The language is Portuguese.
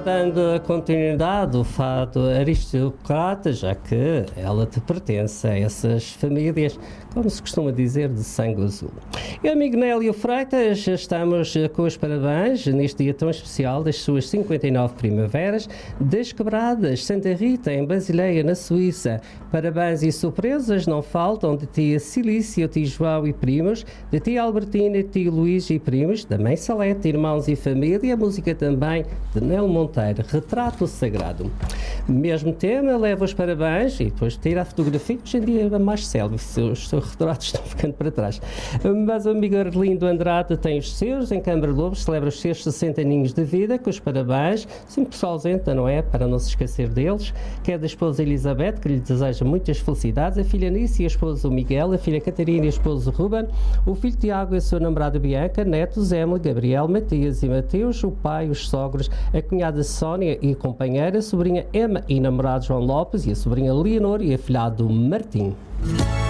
dando a continuidade do fado aristocrata, já que ela te pertence a essas famílias, como se costuma dizer, de sangue azul. E amigo Nélio Freitas, já estamos com os parabéns neste dia tão especial das suas 59 primaveras das Quebradas Santa Rita, em Basileia, na Suíça. Parabéns e surpresas não faltam de tia Cilícia, tio João e primos, de tia Albertina, tio Luís e primos, da mãe Salete, irmãos e família, a música também de Nel Monteiro, Retrato Sagrado. Mesmo tema, leva os parabéns e depois tira a fotografia. Hoje em dia é mais célebre, os seus retratos estão ficando para trás. Mas o amigo Arlindo Andrade tem os seus, em Câmara Lobo, celebra os seus 60 aninhos de vida, com os parabéns. Sempre pessoal ausente, não é? Para não se esquecer deles. Que é da esposa Elizabeth, que lhe deseja muitas felicidades, a filha Nice e a esposa Miguel, a filha Catarina e a esposa Ruben, o filho Tiago e a sua namorada Bianca, netos Emily, Gabriel, Matias e Mateus, o pai, os sogros, a cunhada Sónia e a companheira, a sobrinha Emma e namorado João Lopes e a sobrinha Leonor e a filhado Martim.